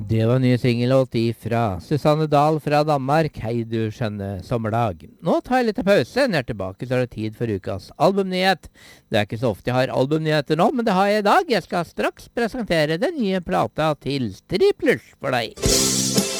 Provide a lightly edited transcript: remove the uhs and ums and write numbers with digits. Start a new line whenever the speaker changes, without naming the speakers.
Det var nye singellåt fra Susanne Dahl fra Danmark, Hei du skjønne sommerdag. Nå tar jeg litt pause, når jeg er tilbake så er det tid for ukas albumnyhet. Det er ikke så ofte jeg har albumnyheter nå, men det har jeg i dag. Jeg skal straks presentere den nye plata til Striplers for deg.